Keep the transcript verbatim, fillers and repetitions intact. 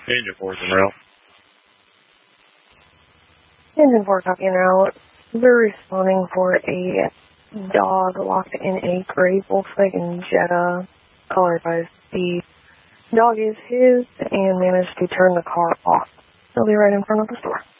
Engine four is en route. Engine four copy en route. They're responding for a dog locked in a gray Volkswagen Jetta, colored by the dog is his, and managed to turn the car off. They'll be right in front of the store.